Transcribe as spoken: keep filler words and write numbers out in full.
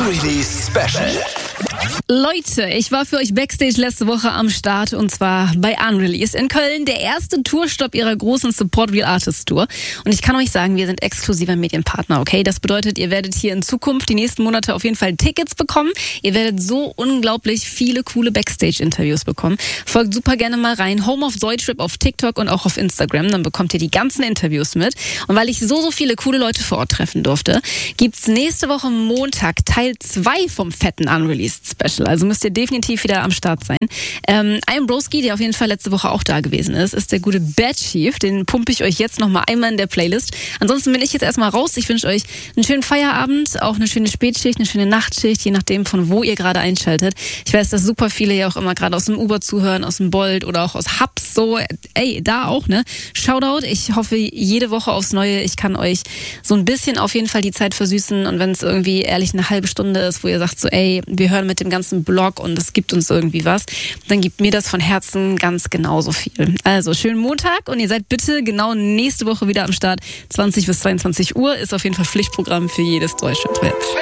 Unreleased Special. Leute, ich war für euch Backstage letzte Woche am Start und zwar bei Unreleased in Köln, der erste Tourstopp ihrer großen Support Real Artist Tour. Und ich kann euch sagen, wir sind exklusiver Medienpartner, okay? Das bedeutet, ihr werdet hier in Zukunft die nächsten Monate auf jeden Fall Tickets bekommen. Ihr werdet so unglaublich viele coole Backstage-Interviews bekommen. Folgt super gerne mal rein. Home of Deutschrap auf TikTok und auch auf Instagram. Dann bekommt ihr die ganzen Interviews mit. Und weil ich so, so viele coole Leute vor Ort treffen durfte, gibt's nächste Woche Montag Teil zwei vom fetten Unreleased Special. Also müsst ihr definitiv wieder am Start sein. Ähm, ein Broski, der auf jeden Fall letzte Woche auch da gewesen ist, ist der gute Bad Chief. Den pumpe ich euch jetzt nochmal einmal in der Playlist. Ansonsten bin ich jetzt erstmal raus. Ich wünsche euch einen schönen Feierabend, auch eine schöne Spätschicht, eine schöne Nachtschicht, je nachdem, von wo ihr gerade einschaltet. Ich weiß, dass super viele ja auch immer gerade aus dem Uber zuhören, aus dem Bolt oder auch aus Hubs. So, ey, da auch, ne? Shoutout. Ich hoffe, jede Woche aufs Neue, ich kann euch so ein bisschen auf jeden Fall die Zeit versüßen. Und wenn es irgendwie ehrlich eine halbe Stunde ist, wo ihr sagt so, ey, wir hören mit dem ganzen Blog und es gibt uns irgendwie was, dann gibt mir das von Herzen ganz genauso viel. Also, schönen Montag und ihr seid bitte genau nächste Woche wieder am Start. zwanzig bis zweiundzwanzig Uhr ist auf jeden Fall Pflichtprogramm für jedes Deutschland.